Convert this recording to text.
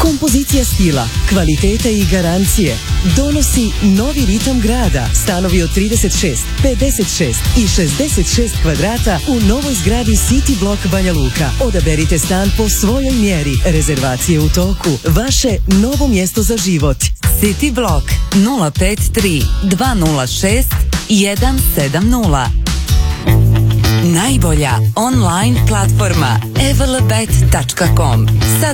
Kompozicija stila, kvaliteta i garancije donosi novi ritam grada. Stanovi od 36, 56 i 66 kvadrata u novoj zgradi City Block Banja Luka. Odaberite stan po svojoj mjeri. Rezervacije u toku. Vaše novo mjesto za život. City Block 053 206 170. Najbolja online platforma everlebet.com.